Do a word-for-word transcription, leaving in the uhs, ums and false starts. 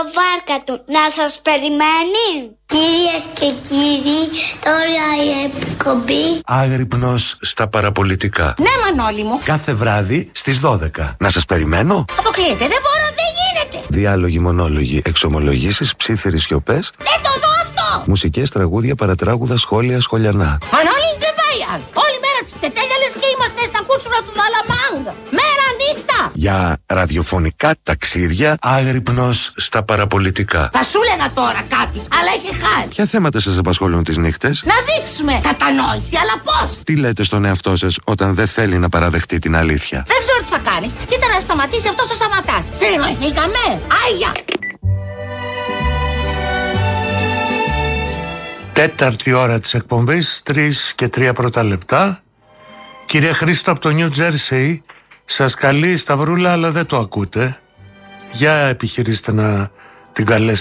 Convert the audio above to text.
Βάρκα του να σας περιμένει. Κυρίες και κύριοι, τώρα η εκπομπή Άγρυπνος στα παραπολιτικά. Ναι, Μανώλη μου. Κάθε βράδυ στις δώδεκα. Να σας περιμένω. Αποκλείεται, δεν μπορώ, δεν γίνεται. Διάλογοι, μονόλογοι, εξομολογήσεις, ψίθυροι σιωπές. Δεν το ζω αυτό. Μουσικές, τραγούδια, παρατράγουδα, σχόλια, σχολιανά. Μανώλη, δεν πάει άλλο. Όλη μέρα τις τετέλια λες και είμαστε στα κούτσουρα του Δαλαμάγκα. Μέρα νύχτα. Για ραδιοφωνικά ταξίδια, άγρυπνος στα παραπολιτικά. Θα σου έλεγα τώρα κάτι, αλλά έχει χάρη. Ποια θέματα σας απασχολούν τις νύχτες? Να δείξουμε κατανόηση, αλλά πώς? Τι λέτε στον εαυτό σας όταν δεν θέλει να παραδεχτεί την αλήθεια? Δεν ξέρω τι θα κάνεις. Κοίτα να σταματήσει αυτός ο Σαματάς. Συνεννοηθήκαμε. Άγια. Τέταρτη ώρα της εκπομπής, τρεις και τρία πρώτα λεπτά. Κύριε Χρήστο από το Νιου Τζέρσεϊ, σας καλεί η Σταυρούλα αλλά δεν το ακούτε. Για επιχειρήστε να την καλέσετε.